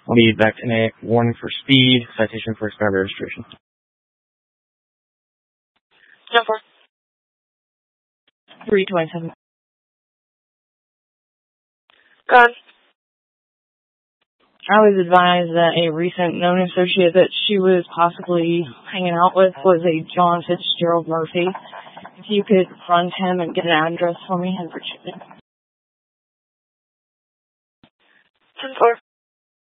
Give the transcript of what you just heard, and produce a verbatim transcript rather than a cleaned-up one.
Lead back to Nick. Warning for speed. Citation for expired registration. ten four. three twenty-seven. Go on. I was advised that a recent known associate that she was possibly hanging out with was a John Fitzgerald Murphy. If you could front him and get an address for me in Virginia. ten four.